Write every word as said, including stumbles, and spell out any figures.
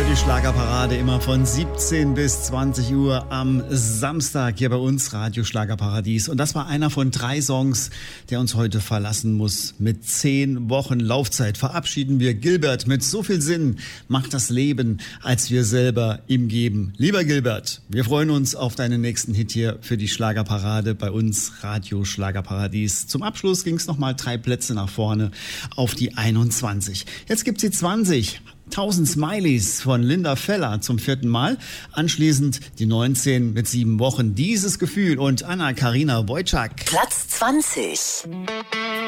Die Schlagerparade immer von siebzehn bis zwanzig Uhr am Samstag hier bei uns, Radio Schlagerparadies. Und das war einer von drei Songs, der uns heute verlassen muss. Mit zehn Wochen Laufzeit verabschieden wir Gilbert. Mit so viel Sinn macht das Leben, als wir selber ihm geben. Lieber Gilbert, wir freuen uns auf deinen nächsten Hit hier für die Schlagerparade bei uns, Radio Schlagerparadies. Zum Abschluss ging es nochmal drei Plätze nach vorne auf die einundzwanzig. Jetzt gibt's die zwanzig. tausend Smileys von Linda Feller zum vierten Mal. Anschließend die neunzehn mit sieben Wochen. Dieses Gefühl und Anna-Karina Wojcik. Platz zwanzig.